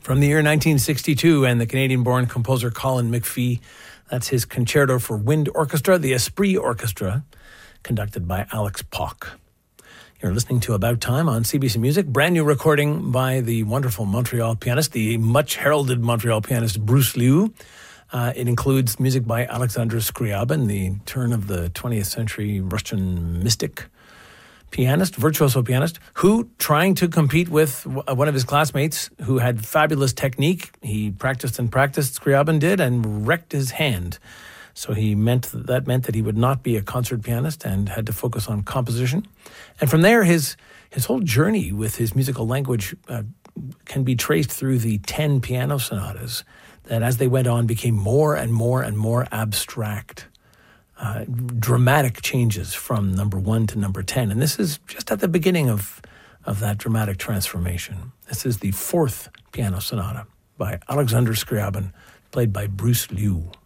From the year 1962, and the Canadian-born composer Colin McPhee. That's his Concerto for Wind Orchestra, the Esprit Orchestra, conducted by Alex Pock. You're listening to About Time on CBC Music, brand new recording by the wonderful Montreal pianist, the much heralded Montreal pianist Bruce Liu. It includes music by Alexander Scriabin, the turn of the 20th century Russian mystic pianist, virtuoso pianist, who, trying to compete with one of his classmates who had fabulous technique, he practiced and practiced, Scriabin did, and wrecked his hand. So that meant that he would not be a concert pianist and had to focus on composition. And from there, his whole journey with his musical language can be traced through the 10 piano sonatas that, as they went on, became more and more and more abstract. Dramatic changes from number 1 to number 10. And this is just at the beginning of that dramatic transformation. This is the 4th piano sonata by Alexander Scriabin, played by Bruce Liu.